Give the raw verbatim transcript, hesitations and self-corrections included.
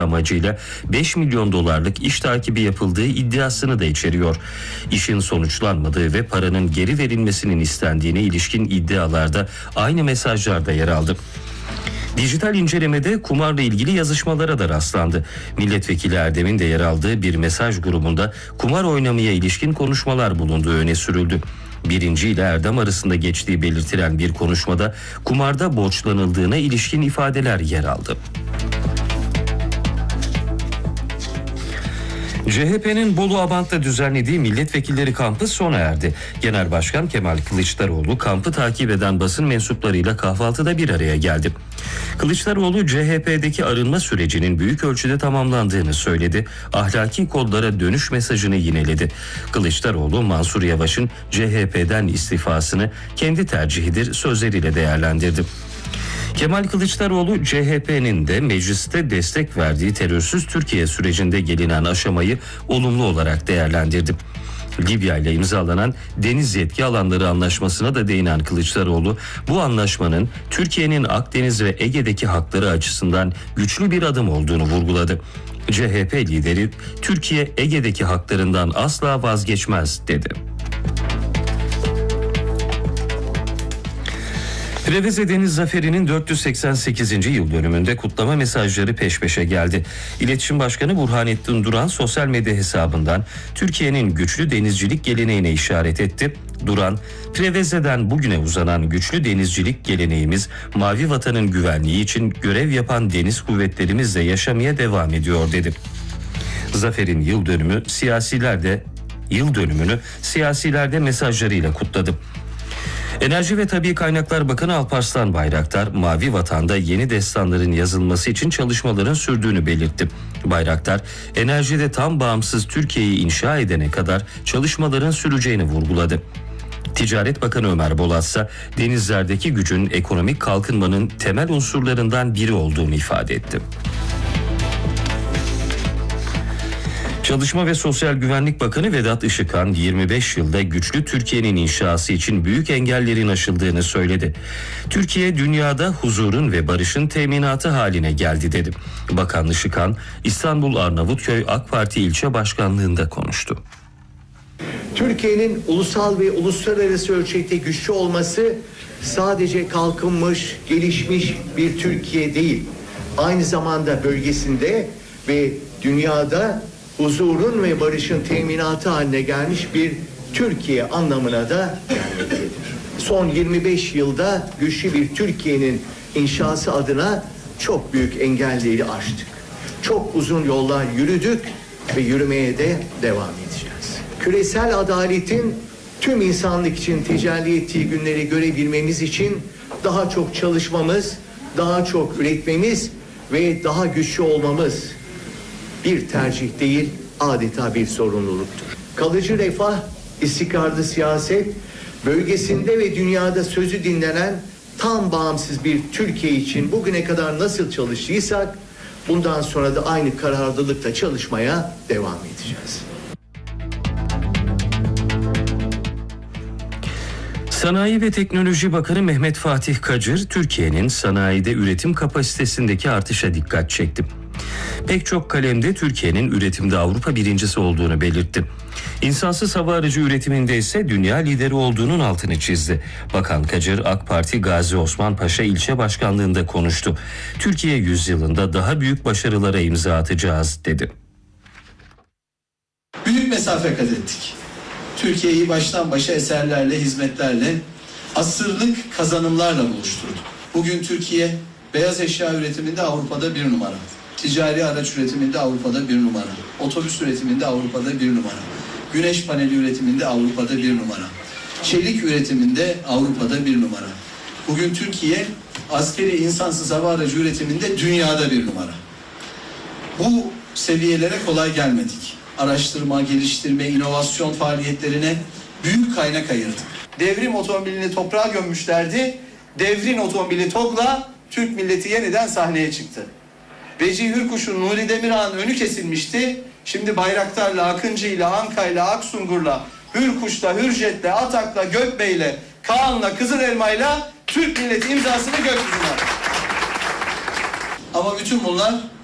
amacıyla beş milyon dolarlık iş takibi yapıldığı iddiasını da içeriyor. İşin sonuçlanmadığı ve paranın geri verilmesinin istendiğine ilişkin iddialarda aynı mesajlarda yer aldı. Dijital incelemede kumarla ilgili yazışmalara da rastlandı. Milletvekili Erdem'in de yer aldığı bir mesaj grubunda kumar oynamaya ilişkin konuşmalar bulunduğu öne sürüldü. Birinci ile Erdem arasında geçtiği belirtilen bir konuşmada kumarda borçlanıldığına ilişkin ifadeler yer aldı. C H P'nin Bolu Abant'ta düzenlediği milletvekilleri kampı sona erdi. Genel Başkan Kemal Kılıçdaroğlu kampı takip eden basın mensuplarıyla kahvaltıda bir araya geldi. Kılıçdaroğlu C H P'deki arınma sürecinin büyük ölçüde tamamlandığını söyledi. Ahlaki kodlara dönüş mesajını yineledi. Kılıçdaroğlu Mansur Yavaş'ın C H P'den istifasını kendi tercihidir sözleriyle değerlendirdi. Kemal Kılıçdaroğlu C H P'nin de mecliste destek verdiği terörsüz Türkiye sürecinde gelinen aşamayı olumlu olarak değerlendirdi. Libya ile imzalanan deniz yetki alanları anlaşmasına da değinen Kılıçdaroğlu, bu anlaşmanın Türkiye'nin Akdeniz ve Ege'deki hakları açısından güçlü bir adım olduğunu vurguladı. C H P lideri, Türkiye Ege'deki haklarından asla vazgeçmez dedi. Preveze Deniz Zaferi'nin dört yüz seksen sekizinci yıl dönümünde kutlama mesajları peş peşe geldi. İletişim Başkanı Burhanettin Duran sosyal medya hesabından Türkiye'nin güçlü denizcilik geleneğine işaret etti. Duran, Preveze'den bugüne uzanan güçlü denizcilik geleneğimiz Mavi Vatan'ın güvenliği için görev yapan deniz kuvvetlerimizle yaşamaya devam ediyor dedi. Zafer'in yıl dönümü siyasiler de yıl dönümünü siyasiler de mesajlarıyla kutladı. Enerji ve Tabii Kaynaklar Bakanı Alparslan Bayraktar, Mavi Vatan'da yeni destanların yazılması için çalışmaların sürdüğünü belirtti. Bayraktar, enerjide tam bağımsız Türkiye'yi inşa edene kadar çalışmaların süreceğini vurguladı. Ticaret Bakanı Ömer Bolat ise denizlerdeki gücün ekonomik kalkınmanın temel unsurlarından biri olduğunu ifade etti. Çalışma ve Sosyal Güvenlik Bakanı Vedat Işıkhan yirmi beş yılda güçlü Türkiye'nin inşası için büyük engellerin aşıldığını söyledi. Türkiye dünyada huzurun ve barışın teminatı haline geldi dedi. Bakan Işıkhan İstanbul Arnavutköy AK Parti ilçe başkanlığında konuştu. Türkiye'nin ulusal ve uluslararası ölçekte güçlü olması sadece kalkınmış, gelişmiş bir Türkiye değil, aynı zamanda bölgesinde ve dünyada huzurun ve barışın teminatı haline gelmiş bir Türkiye anlamına da gelmektedir. Son yirmi beş yılda güçlü bir Türkiye'nin inşası adına çok büyük engelleri aştık. Çok uzun yollar yürüdük ve yürümeye de devam edeceğiz. Küresel adaletin tüm insanlık için tecelli ettiği günleri görebilmemiz için daha çok çalışmamız, daha çok üretmemiz ve daha güçlü olmamız bir tercih değil, adeta bir sorumluluktur. Kalıcı refah, istikrarlı siyaset, bölgesinde ve dünyada sözü dinlenen tam bağımsız bir Türkiye için bugüne kadar nasıl çalıştıysak, bundan sonra da aynı kararlılıkla çalışmaya devam edeceğiz. Sanayi ve Teknoloji Bakanı Mehmet Fatih Kacır, Türkiye'nin sanayide üretim kapasitesindeki artışa dikkat çekti. Pek çok kalemde Türkiye'nin üretimde Avrupa birincisi olduğunu belirtti. İnsansız hava aracı üretiminde ise dünya lideri olduğunun altını çizdi. Bakan Kacır, AK Parti Gazi Osman Paşa ilçe başkanlığında konuştu. Türkiye yüzyılında daha büyük başarılara imza atacağız dedi. Büyük mesafe kat ettik. Türkiye'yi baştan başa eserlerle, hizmetlerle, asırlık kazanımlarla buluşturduk. Bugün Türkiye beyaz eşya üretiminde Avrupa'da bir numara. Ticari araç üretiminde Avrupa'da bir numara. Otobüs üretiminde Avrupa'da bir numara. Güneş paneli üretiminde Avrupa'da bir numara. Çelik üretiminde Avrupa'da bir numara. Bugün Türkiye askeri insansız hava aracı üretiminde dünyada bir numara. Bu seviyelere kolay gelmedik. Araştırma, geliştirme, inovasyon faaliyetlerine büyük kaynak ayırdık. Devrim otomobilini toprağa gömmüşlerdi. Devrin otomobili TOG'la Türk milleti yeniden sahneye çıktı. Vecihi Hürkuş'un, Nuri Demirağ'ın önü kesilmişti. Şimdi Bayraktar'la, Akıncı'yla, Anka'yla, Aksungur'la, Hürkuş'la, Hürjet'le, Atak'la, Gökbey'le, Kaan'la, Kızılelma'yla Türk milleti imzasını gökyüzüne. Ama bütün bunlar